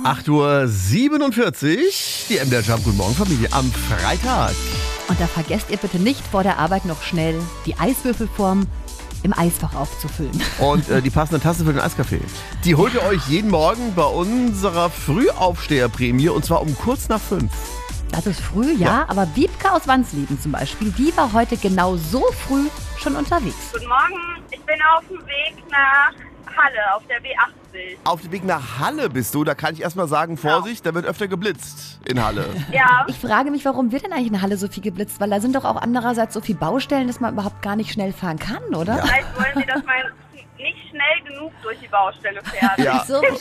8:47 Uhr, die MDR Jump. Guten Morgen, Familie, am Freitag. Und da vergesst ihr bitte nicht vor der Arbeit noch schnell die Eiswürfelform im Eisfach aufzufüllen. Und die passende Tasse für den Eiskaffee. Die holt ihr euch jeden Morgen bei unserer Frühaufsteherprämie und zwar um kurz nach 5. Das ist früh, ja, aber Wiebke aus Wansleben zum Beispiel, die war heute genau so früh schon unterwegs. Guten Morgen, ich bin auf dem Weg nach Halle auf der B80. Auf dem Weg nach Halle bist du, da kann ich erstmal sagen, Vorsicht, da wird öfter geblitzt in Halle. Ja, Ich frage mich, warum wird denn eigentlich in Halle so viel geblitzt? Weil da sind doch auch andererseits so viele Baustellen, dass man überhaupt gar nicht schnell fahren kann, oder? Ja. vielleicht wollen Sie, dass man nicht schnell genug durch die Baustelle fährt. Ja. So,